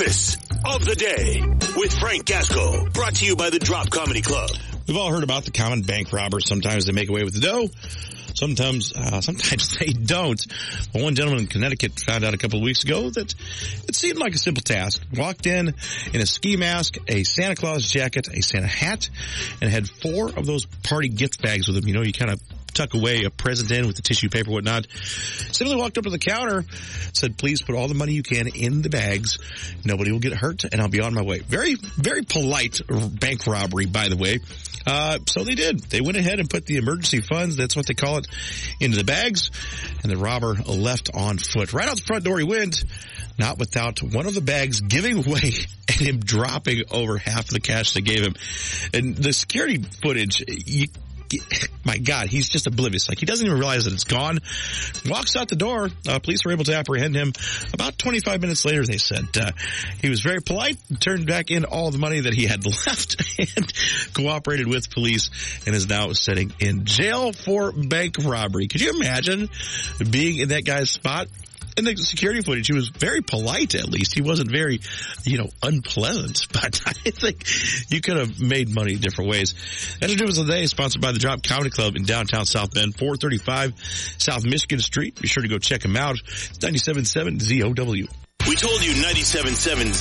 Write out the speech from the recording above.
Office of the Day with Frank Gasco. Brought to you by the Drop Comedy Club. We've all heard about the common bank robbers. Sometimes they make away with the dough. Sometimes they don't. Well, one gentleman in Connecticut found out a couple of weeks ago that it seemed like a simple task. Walked in a ski mask, a Santa Claus jacket, a Santa hat, and had 4 of those party gift bags with him. You know, you kind of tuck away a present in with the tissue paper, whatnot. Simply walked up to the counter, said, please put all the money you can in the bags. Nobody will get hurt, and I'll be on my way. Very, very polite bank robbery, by the way. So they did. They went ahead and put the emergency funds, that's what they call it, into the bags, and the robber left on foot. Right out the front door he went, not without one of the bags giving away and him dropping over half of the cash they gave him. And the security footage, my God, he's just oblivious. Like, he doesn't even realize that it's gone. Walks out the door. Police were able to apprehend him. About 25 minutes later, they said, he was very polite, turned back in all the money that he had left, and cooperated with police, and is now sitting in jail for bank robbery. Could you imagine being in that guy's spot? In the security footage, he was very polite, at least. He wasn't very, unpleasant. But I think you could have made money different ways. Entertainment of the Day is sponsored by the Drop Comedy Club in downtown South Bend, 435 South Michigan Street. Be sure to go check them out. It's 97.7 ZOW. We told you 97.7